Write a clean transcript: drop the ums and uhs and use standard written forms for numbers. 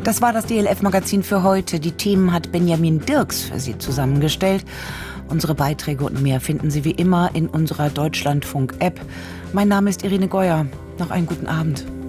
Das war das DLF-Magazin für heute. Die Themen hat Benjamin Dirks für Sie zusammengestellt. Unsere Beiträge und mehr finden Sie wie immer in unserer Deutschlandfunk-App. Mein Name ist Irene Geuer. Noch einen guten Abend.